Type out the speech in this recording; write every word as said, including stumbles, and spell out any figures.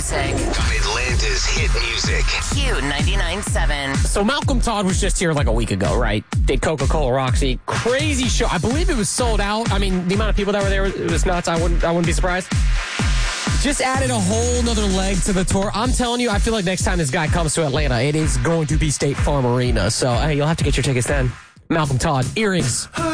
music. Atlanta's hit music. Q ninety-nine point seven. So Malcolm Todd was just here like a week ago, right? Did Coca-Cola Roxy. Crazy show. I believe it was sold out. I mean, the amount of people that were there, it was nuts. I wouldn't, I wouldn't be surprised. Just added a whole nother leg to the tour. I'm telling you, I feel like next time this guy comes to Atlanta, it is going to be State Farm Arena. So, hey, you'll have to get your tickets then. Malcolm Todd, Earrings.